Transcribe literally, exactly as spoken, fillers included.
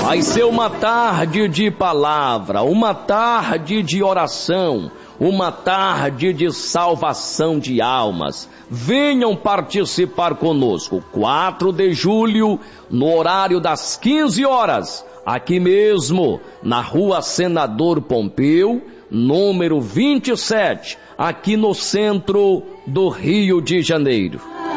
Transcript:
Vai ser uma tarde de palavra, uma tarde de oração, uma tarde de salvação de almas. Venham participar conosco, quatro de julho, no horário das quinze horas, aqui mesmo, na Rua Senador Pompeu, número vinte e sete, aqui no centro do Rio de Janeiro.